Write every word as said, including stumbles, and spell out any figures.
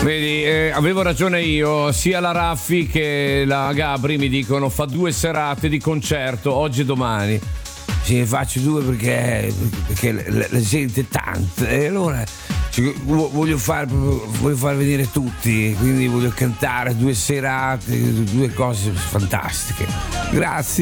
Vedi, eh, avevo ragione io, sia la Raffi che la Gabri mi dicono fa due serate di concerto, oggi e domani. Sì, ne faccio due perché, perché la, la gente è tanta e allora cioè, voglio, far, voglio far venire tutti, quindi voglio cantare due serate, due cose fantastiche. Grazie.